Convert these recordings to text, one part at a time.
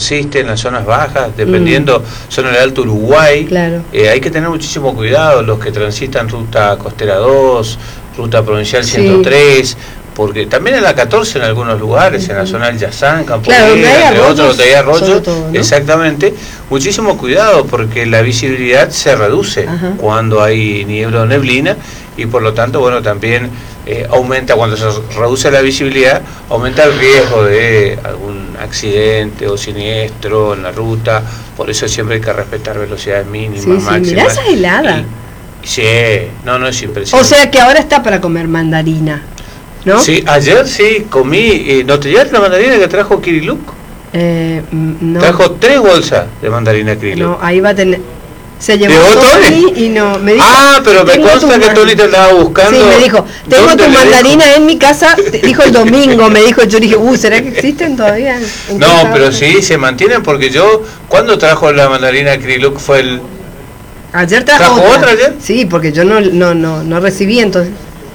persiste en las zonas bajas, dependiendo, zona del Alto Uruguay. Claro. Hay que tener muchísimo cuidado los que transitan ruta costera 2, ruta provincial 103, porque también en la 14 en algunos lugares, en la zona del Yazán, Campo claro, Viejo, entre otros, donde hay arroyos, todo, ¿no? exactamente, muchísimo cuidado porque la visibilidad se reduce cuando hay niebla o neblina, y por lo tanto, bueno, también aumenta, cuando se reduce la visibilidad, aumenta el riesgo de algún accidente o siniestro en la ruta. Por eso siempre hay que respetar velocidades mínimas, máximas. Mirá esa helada. Sí, no es impresionante. O sea que ahora está para comer mandarina, ¿no? Sí, ayer sí comí. ¿No te llevaste la mandarina que trajo Kiriluk? No. Trajo 3 bolsas de mandarina Kiriluk. No, ahí va a tener. Se llevó Tony y no me dijo. Pero me consta que Tony te andaba buscando. Sí, me dijo, tengo tu mandarina en mi casa, dijo el domingo, me dijo, yo dije, ¿será que existen todavía? No, pero sí, se mantienen, porque yo, ¿cuándo trajo la mandarina Kiriluk? Fue el... Ayer ¿Trajo otra ayer? Sí, porque yo no recibí, entonces.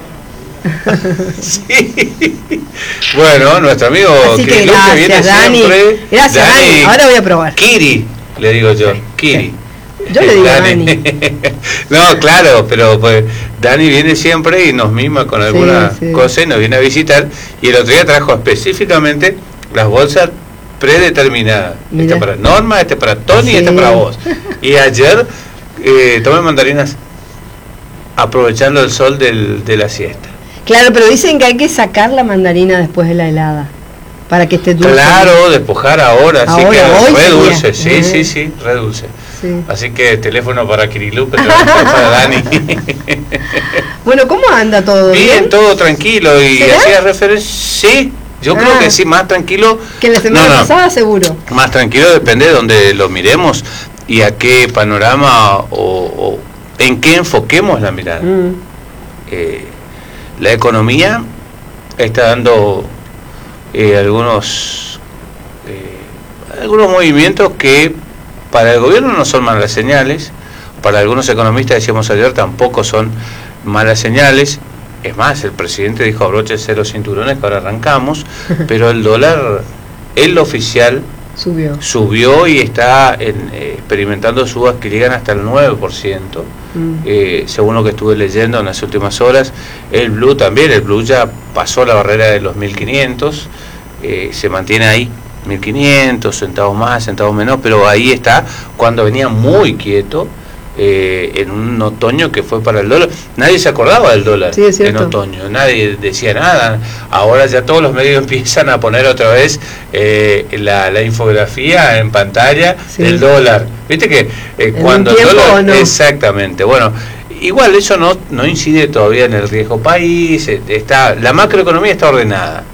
Sí. Bueno, nuestro amigo Kiriluk, que viene Dani. siempre. Gracias, Dani. Ahora voy a probar. Kiri, le digo yo, Kiri. Yo le digo Dani. No, claro, pero pues Dani viene siempre y nos mima con alguna cosa y nos viene a visitar. Y el otro día trajo específicamente las bolsas predeterminadas. Esta para Norma, esta para Tony y esta para vos. Y ayer tomé mandarinas aprovechando el sol de la siesta. Claro, pero dicen que hay que sacar la mandarina después de la helada para que esté dulce. Claro, despojar ahora, sí, que hoy re dulce, sería. sí, re dulce. Sí. Así que teléfono para Kiriluk, para Dani. Bueno, ¿cómo anda todo? Bien, todo tranquilo. Y hacía referencia, sí, yo creo que sí, más tranquilo. Que la semana pasada seguro. Más tranquilo, depende de donde lo miremos y a qué panorama o en qué enfoquemos la mirada. La economía está dando algunos movimientos que para el gobierno no son malas señales, para algunos economistas, decíamos ayer, tampoco son malas señales. Es más, el presidente dijo abróchense los cinturones que ahora arrancamos, pero el dólar, el oficial, subió y está experimentando subas que llegan hasta el 9%, según lo que estuve leyendo en las últimas horas. El blue también, el blue ya pasó la barrera de los 1.500, se mantiene ahí, 1.500, centavos más, centavos menos, pero ahí está, cuando venía muy quieto, en un otoño que fue para el dólar. Nadie se acordaba del dólar en otoño, nadie decía nada. Ahora ya todos los medios empiezan a poner otra vez la infografía en pantalla del dólar. Viste que cuando el dólar... No. Exactamente, bueno, igual eso no incide todavía en el riesgo país. La macroeconomía está ordenada.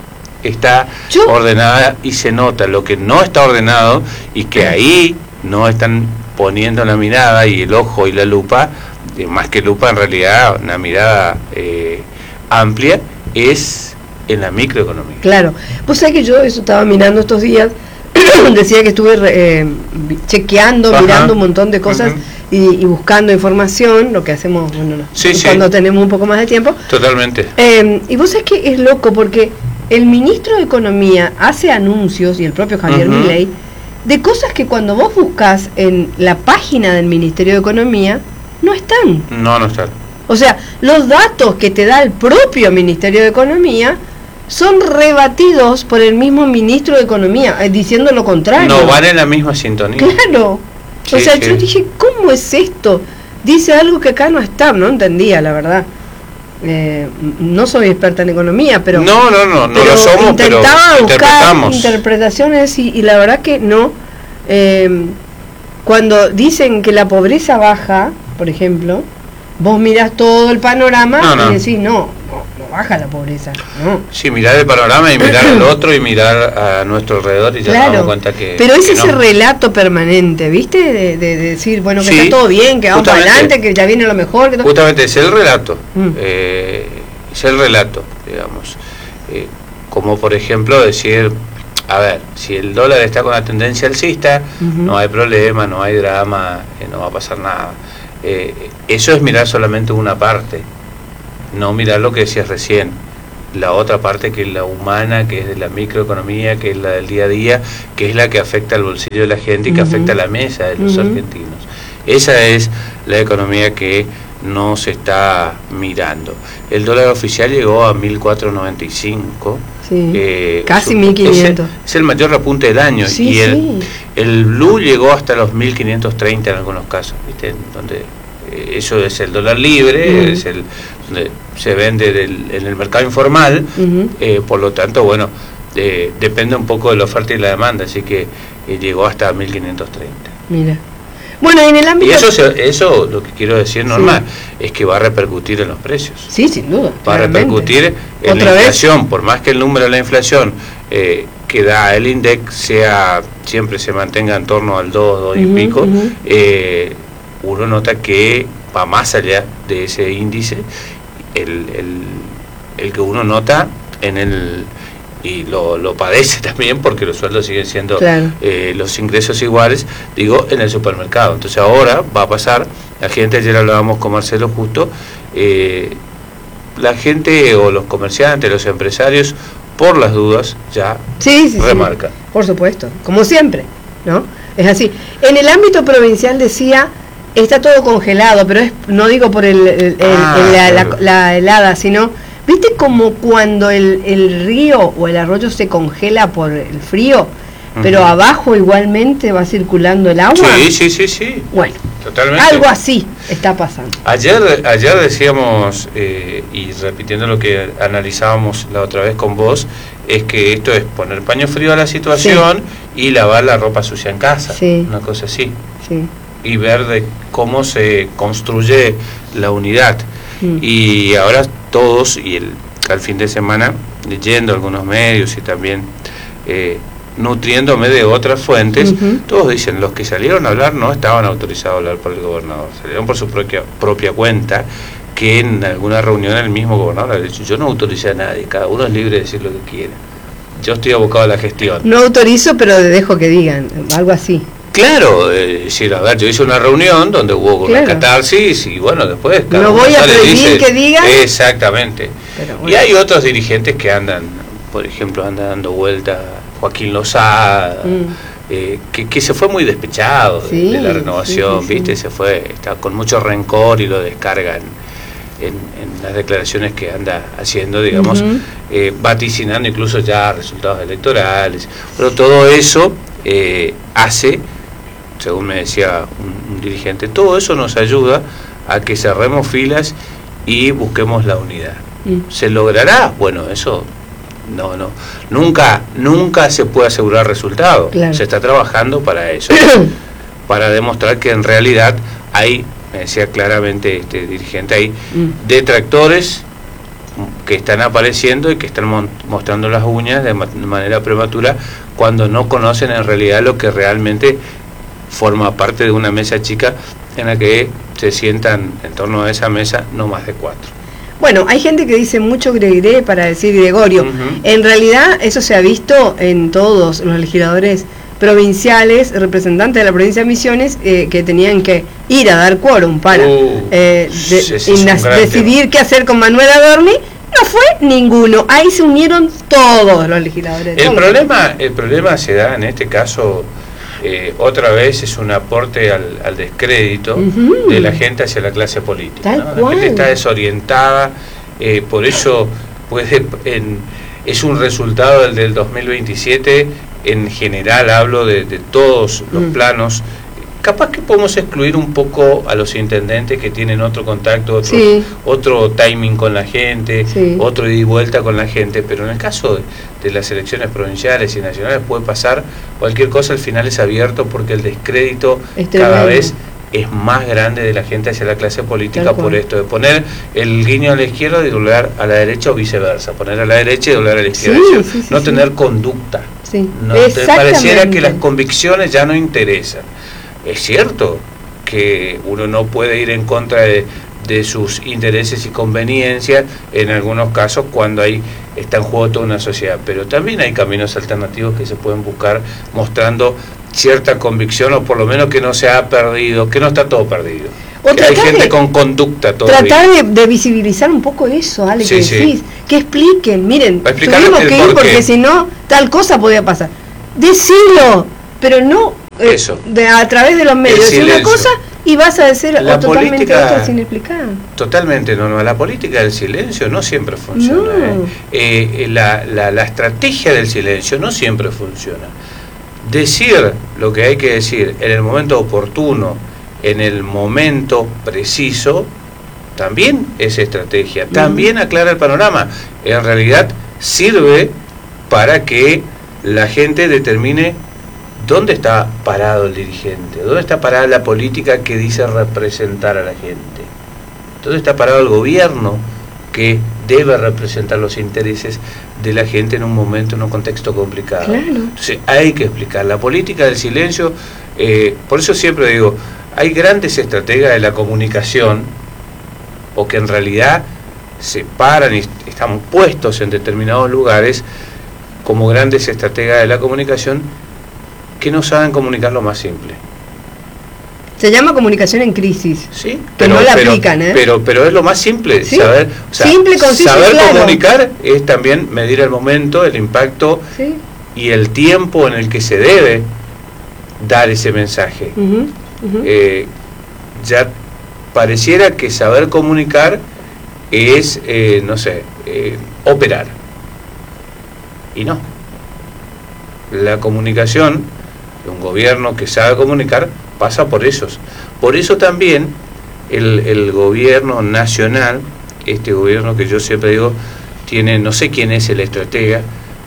Ordenada y se nota. Lo que no está ordenado y que ahí no están poniendo la mirada y el ojo y la lupa, más que lupa en realidad una mirada amplia, es en la microeconomía. Claro, vos sabés que yo eso estaba mirando estos días, decía que estuve chequeando, mirando un montón de cosas y buscando información, lo que hacemos cuando tenemos un poco más de tiempo. Totalmente. Y vos sabés que es loco porque el ministro de Economía hace anuncios, y el propio Javier Milei, de cosas que cuando vos buscas en la página del Ministerio de Economía, no están. No están. O sea, los datos que te da el propio Ministerio de Economía son rebatidos por el mismo ministro de Economía, diciendo lo contrario. No van en la misma sintonía. Claro. O sea, yo dije, ¿cómo es esto? Dice algo que acá no está, no entendía, la verdad. No soy experta en economía, pero no lo somos, intentaba pero buscar interpretaciones y la verdad que no. Cuando dicen que la pobreza baja, por ejemplo, vos mirás todo el panorama y decís no baja la pobreza, no. Sí, mirar el panorama y mirar al otro y mirar a nuestro alrededor y ya nos damos cuenta que... Pero es ese relato permanente, ¿viste? De decir, bueno, que está todo bien, que vamos para adelante, que ya viene lo mejor. Que justamente es el relato, es el relato, digamos. Como por ejemplo decir, a ver, si el dólar está con la tendencia alcista, no hay problema, no hay drama, no va a pasar nada. Eso es mirar solamente una parte. No mirar lo que decías recién, la otra parte que es la humana, que es de la microeconomía, que es la del día a día, que es la que afecta al bolsillo de la gente y que afecta a la mesa de los argentinos. Esa es la economía que no se está mirando. El dólar oficial llegó a 1.495. Sí, casi 1.500. Es el mayor repunte del año. Sí, y el blue llegó hasta los 1.530 en algunos casos, ¿viste? Donde eso es el dólar libre, es el donde se vende en el mercado informal, por lo tanto, bueno, depende un poco de la oferta y la demanda, así que llegó hasta 1.530. Mira. Bueno, en el ámbito... Y eso lo que quiero decir normal, es que va a repercutir en los precios. Sí, sin duda. Va a repercutir en la inflación, por más que el número de la inflación que da el INDEC siempre se mantenga en torno al 2 y pico, uno nota que va más allá de ese índice, el que uno nota en el... y lo padece también porque los sueldos siguen siendo los ingresos iguales, digo, en el supermercado. Entonces ahora va a pasar, la gente, ayer hablábamos con Marcelo justo, la gente o los comerciantes, los empresarios, por las dudas ya remarcan. Sí, por supuesto, como siempre, ¿no? Es así. En el ámbito provincial decía, está todo congelado, pero no digo por la helada, sino... ¿Viste como cuando el río o el arroyo se congela por el frío, pero abajo igualmente va circulando el agua? Sí. Bueno, totalmente. Algo así está pasando. Ayer decíamos, y repitiendo lo que analizábamos la otra vez con vos, es que esto es poner paño frío a la situación y lavar la ropa sucia en casa, una cosa así. Y ver de cómo se construye la unidad. Y ahora todos, y al fin de semana, leyendo algunos medios y también nutriéndome de otras fuentes, todos dicen, los que salieron a hablar no estaban autorizados a hablar por el gobernador, salieron por su propia cuenta, que en alguna reunión el mismo gobernador ha dicho, yo no autoricé a nadie, cada uno es libre de decir lo que quiera, yo estoy abocado a la gestión. No autorizo, pero dejo que digan, algo así. Claro, decir, a ver, yo hice una reunión donde hubo una catarsis y bueno, después... No voy a prohibir que digan. Exactamente. Bueno. Y hay otros dirigentes que andan, por ejemplo, dando vuelta, Joaquín Lozada, que se fue muy despechado de la renovación, ¿viste? Se fue, está con mucho rencor y lo descargan en las declaraciones que anda haciendo, digamos, vaticinando incluso ya resultados electorales. Pero todo eso hace... según me decía un dirigente, todo eso nos ayuda a que cerremos filas y busquemos la unidad. ¿Se logrará? Bueno, eso nunca se puede asegurar resultado. Se está trabajando para eso, para demostrar que en realidad hay, me decía claramente este dirigente, hay detractores que están apareciendo y que están mostrando las uñas de manera prematura cuando no conocen en realidad lo que realmente forma parte de una mesa chica en la que se sientan en torno a esa mesa no más de 4. Bueno, hay gente que dice mucho Gregre para decir Gregorio. En realidad eso se ha visto en todos los legisladores provinciales, representantes de la provincia de Misiones, que tenían que ir a dar quórum para decidir qué hacer con Manuel Adorni. No fue ninguno, ahí se unieron todos los legisladores. El problema se da en este caso... otra vez es un aporte al descrédito de la gente hacia la clase política, ¿no? La gente está desorientada, por eso es un resultado del 2027, en general hablo de todos los planos. Capaz que podemos excluir un poco a los intendentes que tienen otro contacto, otro timing con la gente, otro ida y vuelta con la gente, pero en el caso de las elecciones provinciales y nacionales puede pasar cualquier cosa, al final es abierto porque el descrédito cada vez es más grande de la gente hacia la clase política por esto, de poner el guiño a la izquierda y doblar a la derecha o viceversa, poner a la derecha y doblar a la izquierda, no tener conducta, no te pareciera que las convicciones ya no interesan. Es cierto que uno no puede ir en contra de sus intereses y conveniencias en algunos casos cuando está en juego toda una sociedad, pero también hay caminos alternativos que se pueden buscar mostrando cierta convicción, o por lo menos que no se ha perdido, que no está todo perdido. O hay gente con conducta todavía. Tratar de visibilizar un poco eso, Ale, Sí, que sí. decís, que expliquen, miren, Explicar tuvimos el que ir porqué. porque si no, tal cosa podía pasar. Decilo, pero no Eso. a través de los medios. Decir una silencio. cosa y vas a decir La totalmente política- otra sin explicar. Totalmente, no, la política del silencio no siempre funciona. No. La estrategia del silencio no siempre funciona. Decir lo que hay que decir en el momento oportuno, en el momento preciso, también es estrategia, también aclara el panorama. En realidad sirve para que la gente determine dónde está parado el dirigente, dónde está parada la política que dice representar a la gente, dónde está parado el gobierno que debe representar los intereses de la gente en un momento, en un contexto complicado. Claro. Entonces hay que explicar. La política del silencio, por eso siempre digo, hay grandes estrategas de la comunicación, o que en realidad se paran y están puestos en determinados lugares como grandes estrategas de la comunicación, que no saben comunicar lo más simple. Se llama comunicación en crisis. Sí, Que no la aplican, ¿eh? pero es lo más simple, Sí. saber, o sea, Simple, conciso y saber claro. comunicar es también medir el momento, el impacto Sí. y el tiempo en el que se debe dar ese mensaje. Ujú, ujú. Ya pareciera que saber comunicar es, no sé, operar. Y no. La comunicación, un gobierno que sabe comunicar, pasa por esos. Por eso también el gobierno nacional, este gobierno que yo siempre digo, tiene, no sé quién es el estratega,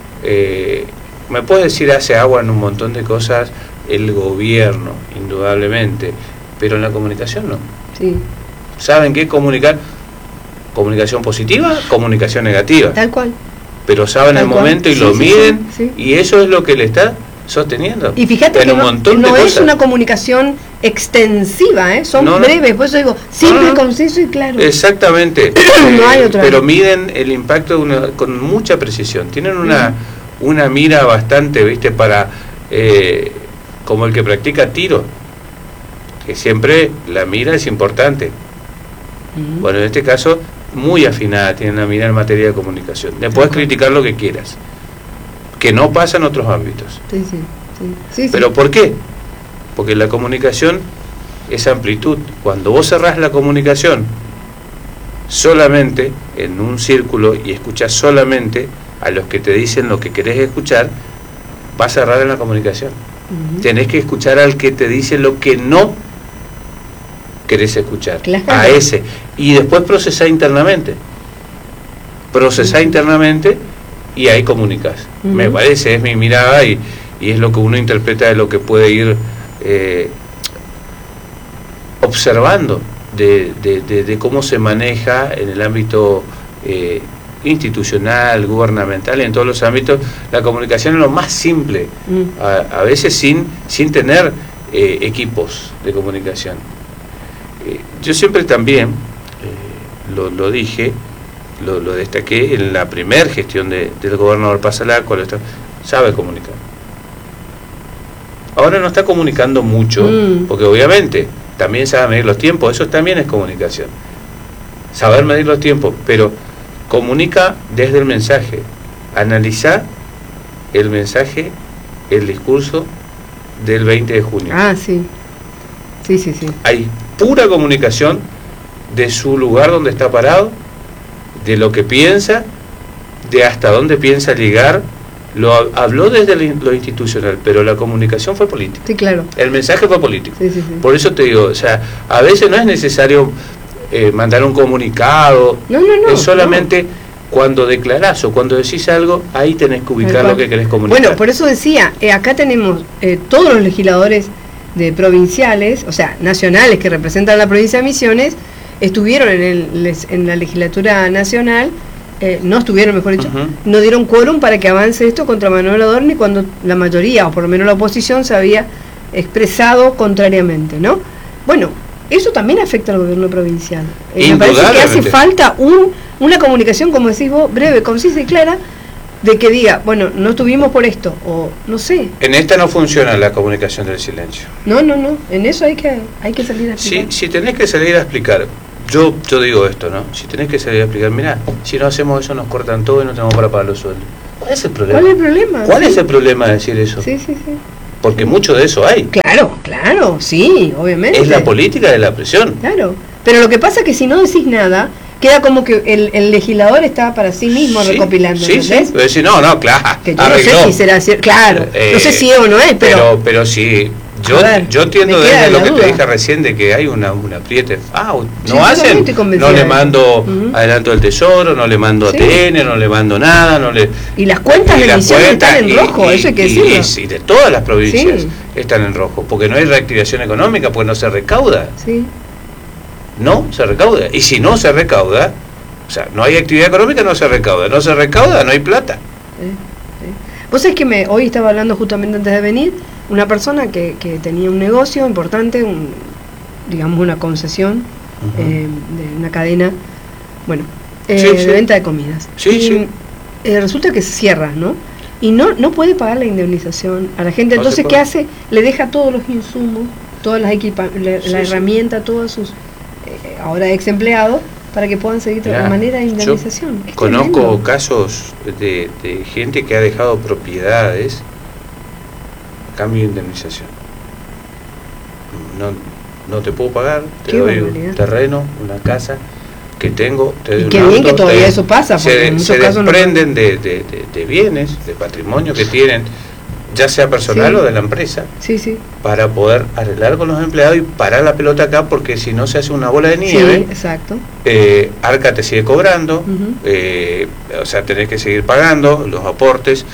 me puede decir hace agua en un montón de cosas el gobierno, indudablemente, pero en la comunicación no. Sí. ¿Saben qué comunicar? Comunicación positiva, comunicación negativa, Tal cual. pero saben Tal el cual. momento y Sí, lo sí, miden, sí, sí. y eso es lo que le está sosteniendo. Y fíjate en que un no, montón no de es cosas. una comunicación extensiva, ¿eh? Son No, no. breves, por eso digo, simple, No. conciso y claro. Exactamente. No hay otra. Pero miden el impacto con mucha precisión. Tienen una mira bastante, ¿viste? Para como el que practica tiro, que siempre la mira es importante. Bueno, en este caso, muy afinada, tienen la mira en materia de comunicación. Le puedes criticar lo que quieras, que no pasa en otros ámbitos. Sí, sí, sí. Sí, sí. ¿Pero por qué? Porque la comunicación es amplitud. Cuando vos cerrás la comunicación solamente en un círculo y escuchás solamente a los que te dicen lo que querés escuchar, vas a cerrar en la comunicación. Tenés que escuchar al que te dice lo que no querés escuchar, Claro. a ese, y después procesá internamente. Procesá internamente y ahí comunicas. Me parece, es mi mirada y es lo que uno interpreta de lo que puede ir observando de cómo se maneja en el ámbito institucional, gubernamental, en todos los ámbitos. La comunicación es lo más simple, a veces sin tener equipos de comunicación. Yo siempre también lo dije, lo destaqué en la primera gestión del gobernador Pasalá, cuando sabe comunicar. Ahora no está comunicando mucho, porque obviamente también sabe medir los tiempos, eso también es comunicación. Saber medir los tiempos, pero comunica desde el mensaje. Analiza el mensaje, el discurso del 20 de junio. Ah, sí. Sí, sí, sí. Hay pura comunicación de su lugar donde está parado, de lo que piensa, de hasta dónde piensa llegar. Lo habló desde lo institucional, pero la comunicación fue política. Sí, claro. El mensaje fue político. Sí, sí, sí. Por eso te digo, o sea, a veces no es necesario mandar un comunicado. No, es solamente cuando declarás o cuando decís algo, ahí tenés que ubicar lo que querés comunicar. Bueno, por eso decía, acá tenemos todos los legisladores de provinciales, o sea, nacionales que representan la provincia de Misiones, estuvieron en la legislatura nacional, no estuvieron, mejor dicho, no dieron quórum para que avance esto contra Manuel Adorni cuando la mayoría, o por lo menos la oposición, se había expresado contrariamente, ¿no? Bueno, eso también afecta al gobierno provincial. Me parece que hace falta una comunicación, como decís vos, breve, concisa y clara, de que diga, bueno, no estuvimos por esto, o no sé. En esta no funciona la comunicación del silencio. No, en eso hay que salir a explicar. Si tenés que salir a explicar, yo digo esto, ¿no? Si tenés que salir a explicar, mirá, si no hacemos eso nos cortan todo y no tenemos para pagar los sueldos. ¿Cuál es el problema? ¿Cuál es el problema de decir eso? Sí. Porque mucho de eso hay. Claro, sí, obviamente. Es la política de la presión. Claro, pero lo que pasa es que si no decís nada, queda como que el legislador está para sí mismo recopilando. Sí, sí. No, claro. Que yo no sé si será cierto. Claro, no sé si es o no es, pero sí. Yo entiendo desde lo que te dije recién de que hay un apriete. No hacen, no le mando adelanto del Tesoro, no le mando ATN, no le mando nada, y las cuentas de emisiones están en rojo, eso hay que decirlo. Y de todas las provincias están en rojo, porque no hay reactivación económica, porque no se recauda. Sí. No se recauda. Y si no se recauda, o sea, no hay actividad económica, no se recauda. No se recauda, no hay plata. Vos sabés que hoy estaba hablando justamente antes de venir, una persona que tenía un negocio importante, digamos una concesión de una cadena, bueno, de venta de comidas. Resulta que se cierra, ¿no? Y no puede pagar la indemnización a la gente. Entonces, ¿qué hace? Le deja todos los insumos, todas las la herramienta, todos sus ahora ex empleados, para que puedan seguir de manera de indemnización. Yo conozco casos de gente que ha dejado propiedades a cambio de indemnización. No te puedo pagar, te doy un terreno, una casa que tengo, te doy un auto. Qué bien que todavía eso pasa, porque en muchos casos desprenden de bienes, de patrimonio que tienen, ya sea personal o de la empresa, para poder arreglar con los empleados y parar la pelota acá, porque si no se hace una bola de nieve. Exacto. Arca te sigue cobrando, o sea, tenés que seguir pagando los aportes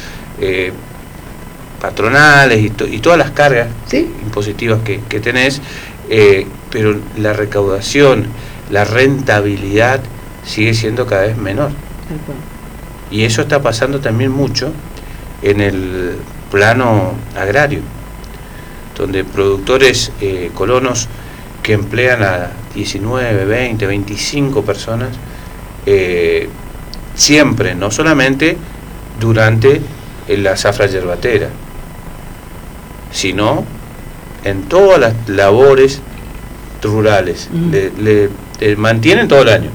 patronales y todas las cargas impositivas que tenés, pero la recaudación, la rentabilidad sigue siendo cada vez menor. Y eso está pasando también mucho en el plano agrario, donde productores colonos que emplean a 19, 20, 25 personas, siempre, no solamente durante la zafra yerbatera, sino en todas las labores rurales, le mantienen todo el año,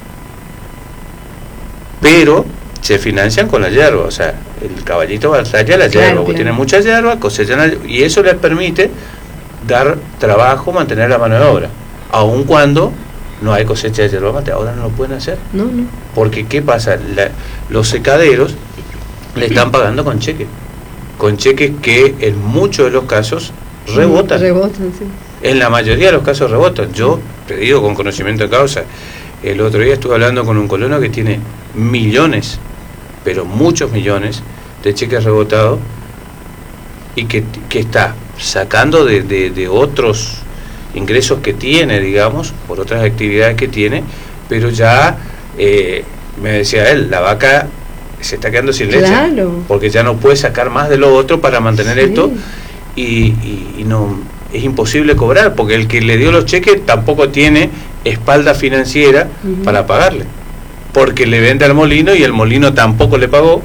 pero se financian con la hierba, o sea, el caballito batalla la hierba, porque tiene mucha hierba, cosechan y eso les permite dar trabajo, mantener la mano de obra, aun cuando no hay cosecha de hierba mate. Ahora no lo pueden hacer. Porque ¿qué pasa? Los secaderos le están pagando con cheques que en muchos de los casos rebotan. En la mayoría de los casos rebotan. Yo te digo con conocimiento de causa, el otro día estuve hablando con un colono que tiene millones, pero muchos millones de cheques rebotados, y que está sacando de otros ingresos que tiene, digamos, por otras actividades que tiene, pero ya me decía él, la vaca se está quedando sin leche, porque ya no puede sacar más de lo otro para mantener esto, y no es imposible cobrar, porque el que le dio los cheques tampoco tiene espalda financiera para pagarle, porque le vende al molino y el molino tampoco le pagó.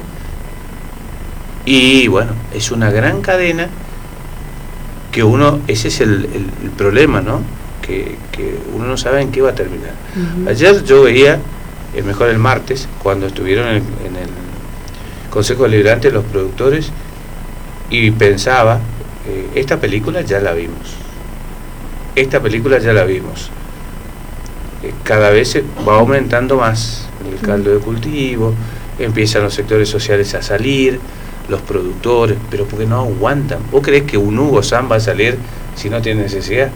Y bueno, es una gran cadena que ese es el problema, ¿no? Que uno no sabe en qué va a terminar. Ayer yo veía, mejor el martes, cuando estuvieron en el Consejo Deliberante los productores, y pensaba, esta película ya la vimos. Cada vez se va aumentando más el caldo de cultivo, empiezan los sectores sociales a salir, los productores, pero porque no aguantan. ¿Vos creés que un Hugo San va a salir si no tiene necesidad?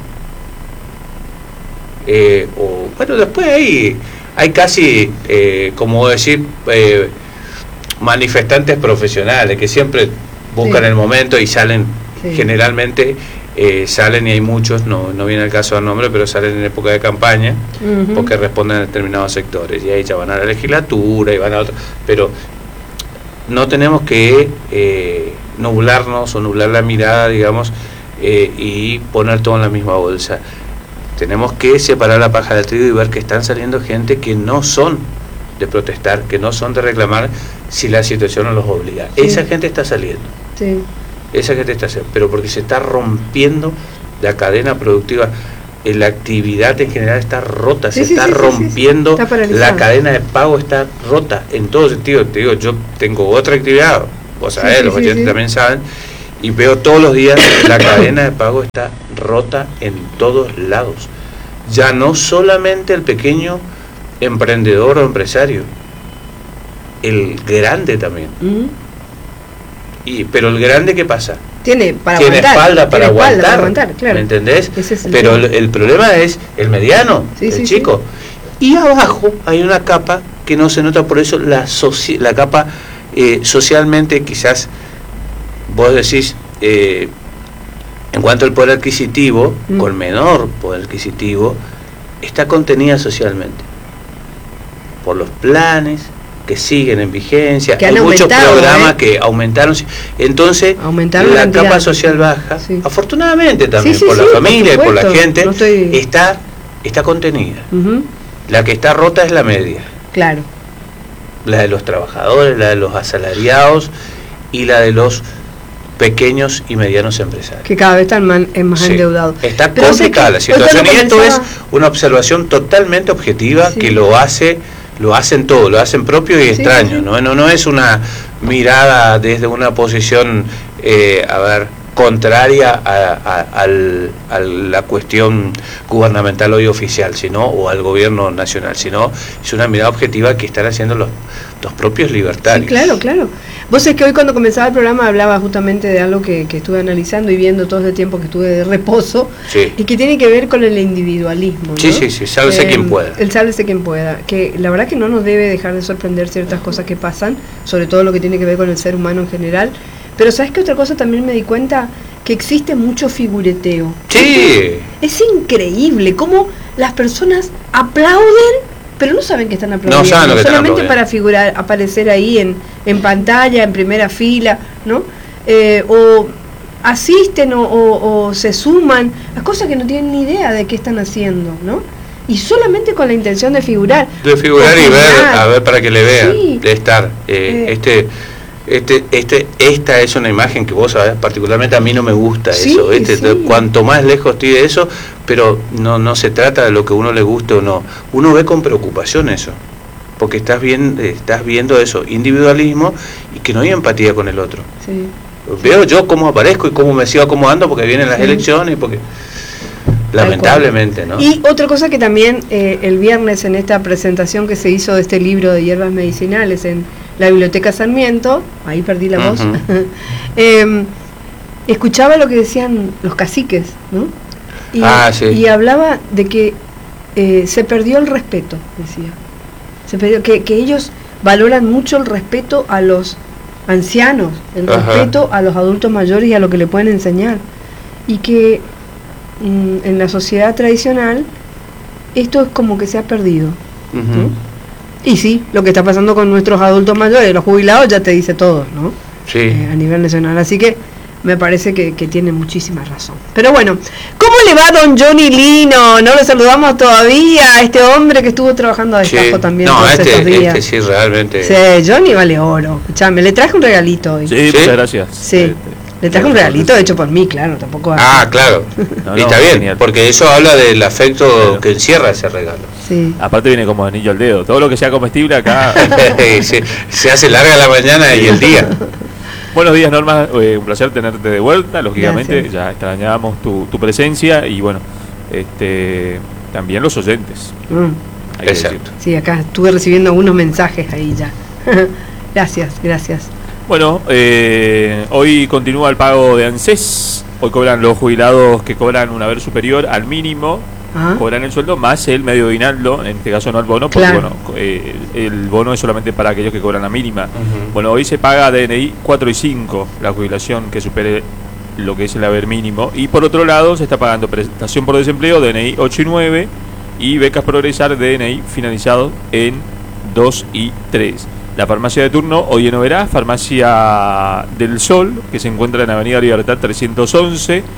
Bueno, después hay casi, como decir, manifestantes profesionales que siempre buscan el momento y salen, generalmente salen, y hay muchos, no viene el caso del nombre, pero salen en época de campaña, porque responden a determinados sectores, y ahí ya van a la legislatura y van a otro, pero no tenemos que nublarnos o nublar la mirada, digamos, y poner todo en la misma bolsa. Tenemos que separar la paja del trigo y ver que están saliendo gente que no son de protestar, que no son de reclamar si la situación no los obliga. Sí. Esa gente está saliendo. Sí. Esa gente está saliendo, pero porque se está rompiendo la cadena productiva. La actividad en general está rota, se está rompiendo, está la cadena de pago está rota en todo sentido. Te digo, yo tengo otra actividad, vos sabés, los oyentes también saben, y veo todos los días la cadena de pago está rota en todos lados. Ya no solamente el pequeño emprendedor o empresario, el grande también. Pero el grande, ¿qué pasa? Tiene espalda para aguantar, claro. ¿Me entendés? El pero el problema es el mediano, el chico. Y abajo hay una capa que no se nota, por eso la capa socialmente, quizás vos decís, en cuanto al poder adquisitivo, con menor poder adquisitivo, está contenida socialmente por los planes que siguen en vigencia, que hay muchos programas que aumentaron, entonces la capa social baja, afortunadamente también por la familia y por la gente, está contenida. La que está rota es la media, claro, la de los trabajadores, la de los asalariados y la de los pequeños y medianos empresarios, que cada vez están más endeudados. Está complicada la situación, y esto es una observación totalmente objetiva que lo hacen todos, lo hacen propio y extraño, no es una mirada desde una posición contraria a la cuestión gubernamental hoy oficial, o al gobierno nacional, sino es una mirada objetiva que están haciendo los propios libertarios. Sí, claro. Vos sabés que hoy cuando comenzaba el programa hablaba justamente de algo que estuve analizando y viendo todo el tiempo que estuve de reposo, y que tiene que ver con el individualismo, ¿no? Sí, sálvese quien pueda. El sálvese quien pueda, que la verdad que no nos debe dejar de sorprender ciertas cosas que pasan, sobre todo lo que tiene que ver con el ser humano en general. Pero ¿sabes qué otra cosa también me di cuenta? Que existe mucho figureteo. Sí. Es increíble cómo las personas aplauden, pero no saben que están aplaudiendo. No saben lo que solamente para figurar, aparecer ahí en pantalla, en primera fila, ¿no? O asisten o se suman a cosas que no tienen ni idea de qué están haciendo, ¿no? Y solamente con la intención de figurar. De figurar y ver, a ver, para que le vean, de estar. Esta es una imagen que vos sabés, particularmente a mí no me gusta eso. Cuanto más lejos estoy de eso, pero no se trata de lo que uno le guste o no. Uno ve con preocupación eso, porque estás viendo eso, individualismo, y que no hay empatía con el otro. Veo yo cómo aparezco y cómo me sigo acomodando porque vienen las elecciones, porque lamentablemente, ¿no? Y otra cosa que también el viernes en esta presentación que se hizo de este libro de hierbas medicinales en la Biblioteca Sarmiento, ahí perdí la voz, escuchaba lo que decían los caciques, ¿no? Y hablaba de que se perdió el respeto, decía. Se perdió, que ellos valoran mucho el respeto a los ancianos, el respeto a los adultos mayores y a lo que le pueden enseñar. Y que en la sociedad tradicional esto es como que se ha perdido, ¿no? Y sí, lo que está pasando con nuestros adultos mayores, los jubilados, ya te dice todo, ¿no? A nivel nacional, así que me parece que tiene muchísima razón. Pero bueno, ¿cómo le va don Johnny Lino? No lo saludamos todavía, este hombre que estuvo trabajando a destajo también todos estos días. Sí, realmente. Sí, Johnny vale oro. Escuchame, le traje un regalito hoy. Sí, muchas gracias. Sí. Le traje un regalito hecho por mí, claro, tampoco. Claro. Y está bien, genial, porque eso habla del afecto que encierra ese regalo. Sí. Aparte viene como anillo al dedo. Todo lo que sea comestible acá se hace larga la mañana y el día. Buenos días, Norma. Un placer tenerte de vuelta. Lógicamente, gracias. Ya extrañábamos tu presencia y bueno, también los oyentes. Exacto. Sí, acá estuve recibiendo algunos mensajes ahí ya. Gracias. Bueno, hoy continúa el pago de ANSES. Hoy cobran los jubilados que cobran un haber superior al mínimo. Cobran el sueldo más el medio aguinaldo, en este caso no el bono, porque el bono es solamente para aquellos que cobran la mínima. Bueno, hoy se paga DNI 4 y 5, la jubilación que supere lo que es el haber mínimo, y por otro lado se está pagando prestación por desempleo, DNI 8 y 9, y becas progresar, DNI finalizado en 2 y 3. La farmacia de turno hoy en Oberá, Farmacia del Sol, que se encuentra en Avenida Libertad 311,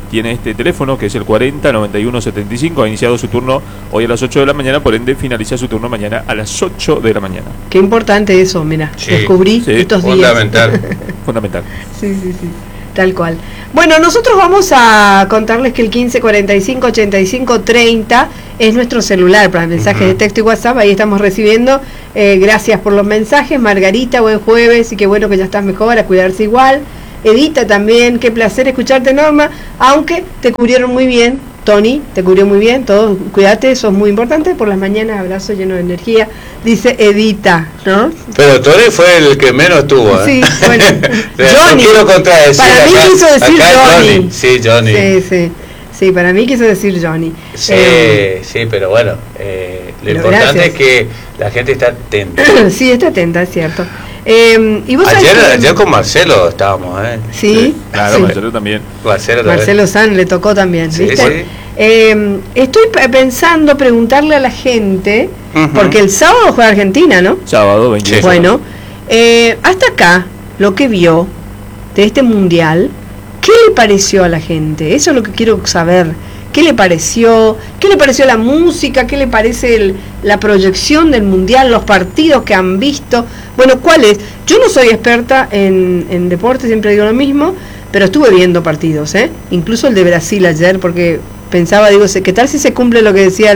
tiene este teléfono que es el 40 91 75. Ha iniciado su turno hoy a las 8 de la mañana, por ende finaliza su turno mañana a las 8 de la mañana. Qué importante eso, mira, descubrí estos días. Fundamental. Sí. Tal cual. Bueno, nosotros vamos a contarles que el 15 45 85 30 es nuestro celular para mensajes de texto y WhatsApp. Ahí estamos recibiendo. Gracias por los mensajes. Margarita, buen jueves y qué bueno que ya estás mejor, a cuidarse igual. Edita también, qué placer escucharte, Norma, aunque te cubrieron muy bien. Tony, te cubrió muy bien, todos, cuídate, sos muy importante, por las mañanas, abrazo lleno de energía, dice Edita, ¿no? Pero Tony fue el que menos tuvo, Sí, bueno, Johnny, no quiero contradecir, para mí quiso decir Johnny. Sí, Johnny. Sí, para mí quiso decir Johnny. Sí, pero bueno, lo importante es que la gente está atenta. Sí, está atenta, es cierto. ¿Y vos ayer con Marcelo estábamos, Sí, claro, sí. Marcelo también. Marcelo San le tocó también, ¿viste? Sí. Estoy pensando preguntarle a la gente, porque el sábado juega Argentina, ¿no? Sábado, 28. Bueno, hasta acá, lo que vio de este mundial, ¿qué le pareció a la gente? Eso es lo que quiero saber. ¿Qué le pareció? ¿Qué le pareció la música? ¿Qué le parece la proyección del mundial? ¿Los partidos que han visto? Bueno, ¿cuáles? Yo no soy experta en deporte, siempre digo lo mismo, pero estuve viendo partidos, incluso el de Brasil ayer, porque pensaba, digo, ¿qué tal si se cumple lo que decía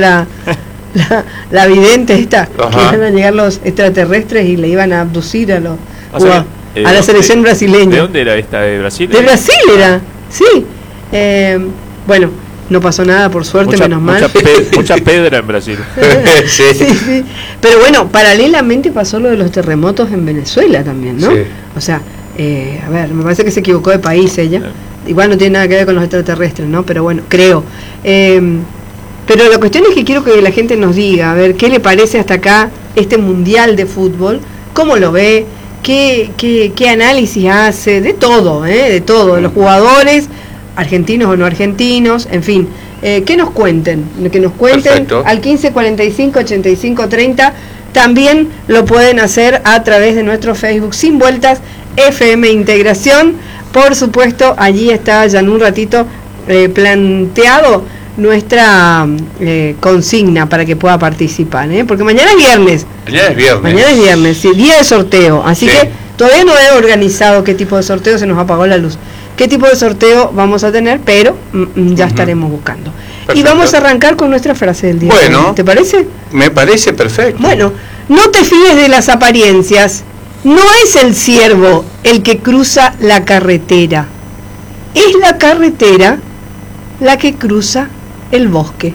la vidente esta? Que iban a llegar los extraterrestres y le iban a abducir a la selección brasileña. ¿De dónde era esta? ¿De Brasil? De Brasil era, sí. Bueno, no pasó nada, por suerte, menos mal. Mucha pedra en Brasil. Sí. Pero bueno, paralelamente pasó lo de los terremotos en Venezuela también, ¿no? Sí. O sea, a ver, me parece que se equivocó de país ella. Igual no tiene nada que ver con los extraterrestres, ¿no? Pero bueno, creo. Pero la cuestión es que quiero que la gente nos diga, a ver, ¿qué le parece hasta acá este mundial de fútbol? ¿Cómo lo ve? ¿Qué análisis hace? De todo, de todo, de los jugadores, argentinos o no argentinos, en fin, que nos cuenten Perfecto. Al 15 45 85 30. También lo pueden hacer a través de nuestro Facebook Sin Vueltas FM Integración. Por supuesto, allí está ya en un ratito planteado nuestra consigna para que pueda participar, porque mañana es viernes. Mañana es viernes, sí, día de sorteo, así que todavía no he organizado qué tipo de sorteo, se nos apagó la luz. ¿Qué tipo de sorteo vamos a tener? Pero ya estaremos buscando. Perfecto. Y vamos a arrancar con nuestra frase del día. Bueno, ¿te parece? Me parece perfecto. Bueno, no te fíes de las apariencias. No es el ciervo el que cruza la carretera. Es la carretera la que cruza el bosque.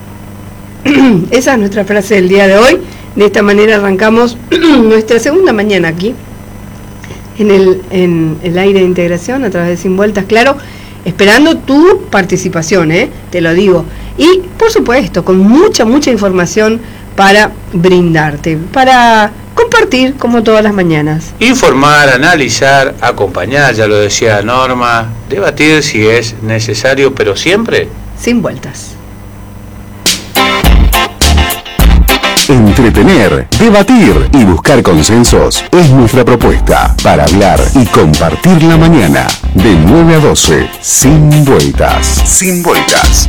Esa es nuestra frase del día de hoy. De esta manera arrancamos nuestra segunda mañana aquí en el aire de integración a través de Sin Vueltas, claro, esperando tu participación, te lo digo, y por supuesto con mucha información para brindarte, para compartir como todas las mañanas. Informar, analizar, acompañar, ya lo decía Norma, debatir si es necesario, pero siempre sin vueltas. Entretener, debatir y buscar consensos es nuestra propuesta para hablar y compartir la mañana. De 9 a 12, Sin Vueltas. Sin Vueltas.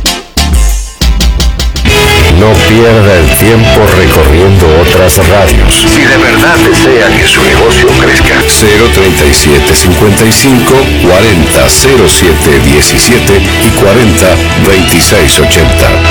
No pierda el tiempo recorriendo otras radios. Si de verdad desea que su negocio crezca. 037 55 40 07 17 y 40 26 80.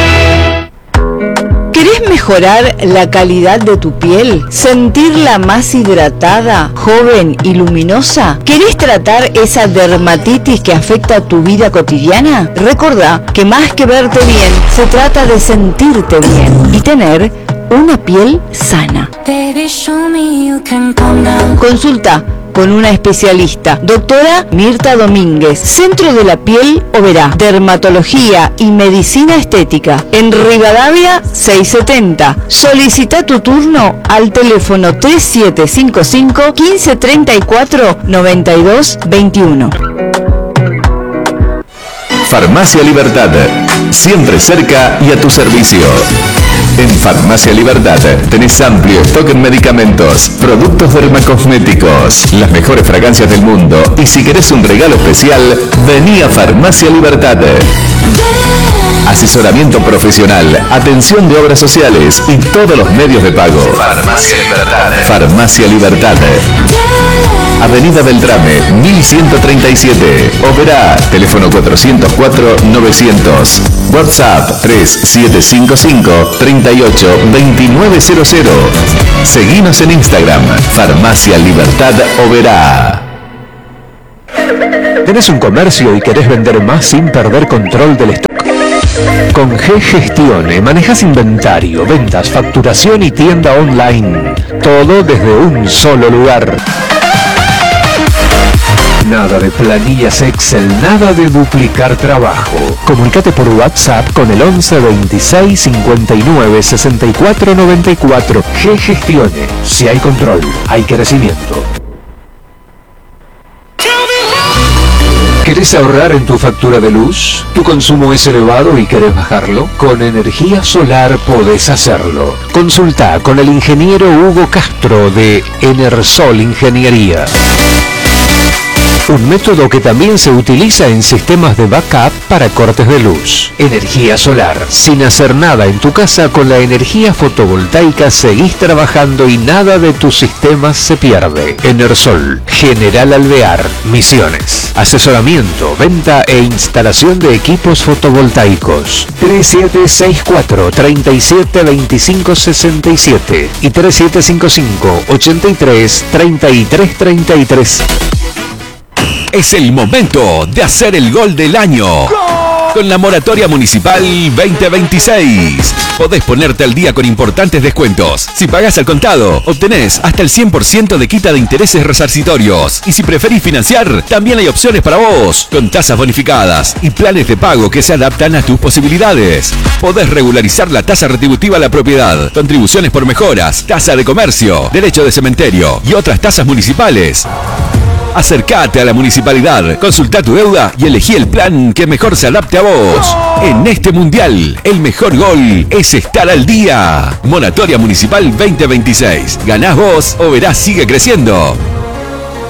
¿Querés mejorar la calidad de tu piel? ¿Sentirla más hidratada, joven y luminosa? ¿Querés tratar esa dermatitis que afecta tu vida cotidiana? Recordá que más que verte bien, se trata de sentirte bien y tener una piel sana. Consulta con una especialista, doctora Mirta Domínguez, Centro de la Piel Oberá, Dermatología y Medicina Estética, en Rivadavia 670. Solicita tu turno al teléfono 3755 1534 92 21. Farmacia Libertad, siempre cerca y a tu servicio. En Farmacia Libertad tenés amplio stock en medicamentos, productos dermacosméticos, las mejores fragancias del mundo. Y si querés un regalo especial, vení a Farmacia Libertad. Asesoramiento profesional, atención de obras sociales y todos los medios de pago. Farmacia Libertad. Farmacia Libertad. Avenida Beltrame, 1137. Oberá, teléfono 404-900. WhatsApp 3755-382900. Seguinos en Instagram, Farmacia Libertad Oberá. ¿Tenés un comercio y querés vender más sin perder control del stock? Con G-Gestione manejas inventario, ventas, facturación y tienda online. Todo desde un solo lugar. Nada de planillas Excel, nada de duplicar trabajo. Comunicate por WhatsApp con el 11 26 59 64 94. G-Gestione. Si hay control, hay crecimiento. ¿Querés ahorrar en tu factura de luz? ¿Tu consumo es elevado y querés bajarlo? Con energía solar podés hacerlo. Consulta con el ingeniero Hugo Castro de Enersol Ingeniería. Un método que también se utiliza en sistemas de backup para cortes de luz. Energía solar. Sin hacer nada en tu casa, con la energía fotovoltaica seguís trabajando y nada de tus sistemas se pierde. Enersol, General Alvear, Misiones. Asesoramiento, venta e instalación de equipos fotovoltaicos. 3764 37 25 67 y 3755 83 33 33. Es el momento de hacer el gol del año. ¡Gol! Con la moratoria municipal 2026. Podés ponerte al día con importantes descuentos. Si pagás al contado, obtenés hasta el 100% de quita de intereses resarcitorios. Y si preferís financiar, también hay opciones para vos, con tasas bonificadas y planes de pago que se adaptan a tus posibilidades. Podés regularizar la tasa retributiva a la propiedad, contribuciones por mejoras, tasa de comercio, derecho de cementerio y otras tasas municipales. Acércate a la municipalidad, consulta tu deuda y elegí el plan que mejor se adapte a vos. En este mundial, el mejor gol es estar al día. Moratoria Municipal 2026. Ganás vos, Oberá sigue creciendo.